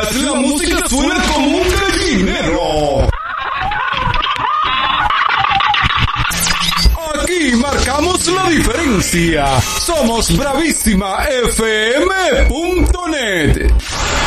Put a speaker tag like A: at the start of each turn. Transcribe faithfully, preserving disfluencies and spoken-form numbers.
A: mientras la música suena como un gallinero. Aquí marcamos la diferencia. Somos Bravísima F M punto net.